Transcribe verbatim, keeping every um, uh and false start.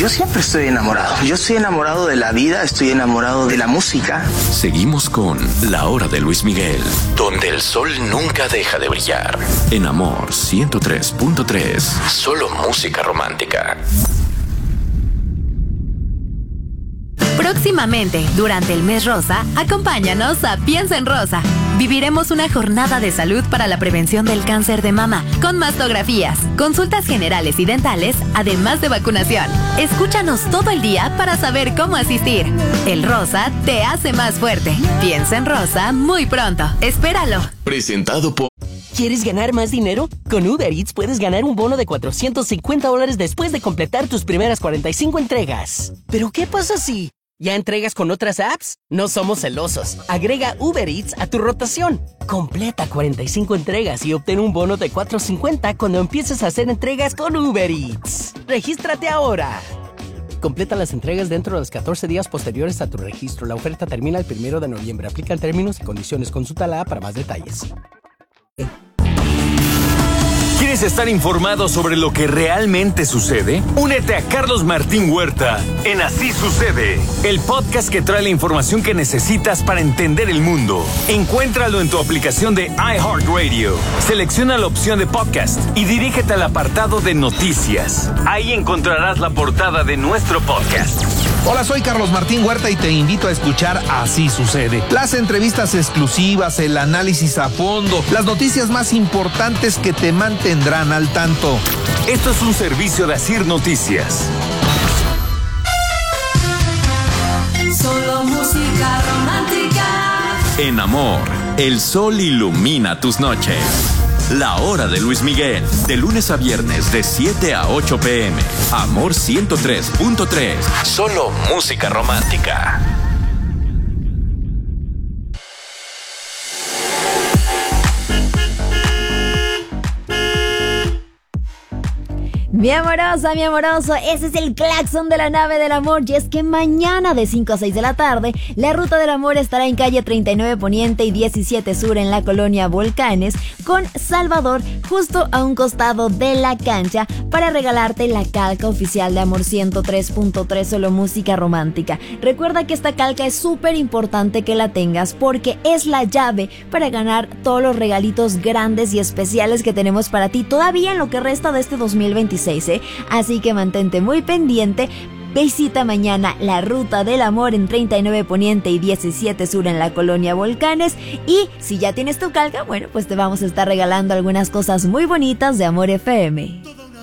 Yo siempre estoy enamorado. Yo estoy enamorado de la vida, estoy enamorado de la música. Seguimos con La Hora de Luis Miguel, donde el sol nunca deja de brillar. En Amor ciento tres punto tres, solo música romántica. Próximamente, durante el mes rosa, acompáñanos a Piensa en Rosa. Viviremos una jornada de salud para la prevención del cáncer de mama, con mastografías, consultas generales y dentales, además de vacunación. Escúchanos todo el día para saber cómo asistir. El rosa te hace más fuerte. Piensa en Rosa muy pronto. Espéralo. Presentado por... ¿Quieres ganar más dinero? Con Uber Eats puedes ganar un bono de cuatrocientos cincuenta dólares después de completar tus primeras cuarenta y cinco entregas. ¿Pero qué pasa si ya entregas con otras apps? No somos celosos. Agrega Uber Eats a tu rotación. Completa cuarenta y cinco entregas y obtén un bono de cuatrocientos cincuenta cuando empieces a hacer entregas con Uber Eats. ¡Regístrate ahora! Completa las entregas dentro de los catorce días posteriores a tu registro. La oferta termina el primero de noviembre. Aplican términos y condiciones. Consulta la app para más detalles. ¿Quieres estar informado sobre lo que realmente sucede? Únete a Carlos Martín Huerta en Así Sucede, el podcast que trae la información que necesitas para entender el mundo. Encuéntralo en tu aplicación de iHeartRadio. Selecciona la opción de podcast y dirígete al apartado de noticias. Ahí encontrarás la portada de nuestro podcast. Hola, soy Carlos Martín Huerta y te invito a escuchar Así Sucede. Las entrevistas exclusivas, el análisis a fondo, las noticias más importantes que te mantendrán al tanto. Esto es un servicio de Asir Noticias. Solo música romántica. En Amor, el sol ilumina tus noches. La Hora de Luis Miguel, de lunes a viernes de siete a ocho pm. Amor ciento tres punto tres, solo música romántica. Mi amorosa, mi amoroso, ese es el claxon de la nave del amor. Y es que mañana de cinco a seis de la tarde, la Ruta del Amor estará en calle treinta y nueve Poniente y diecisiete Sur en la colonia Volcanes, con Salvador justo a un costado de la cancha, para regalarte la calca oficial de Amor ciento tres punto tres, solo música romántica. Recuerda que esta calca es súper importante que la tengas, porque es la llave para ganar todos los regalitos grandes y especiales que tenemos para ti todavía en lo que resta de este dos mil veintiséis. ¿eh? Así que mantente muy pendiente. Visita mañana la Ruta del Amor en treinta y nueve Poniente y diecisiete Sur en la colonia Volcanes. Y si ya tienes tu calca, bueno, pues te vamos a estar regalando algunas cosas muy bonitas de Amor F M.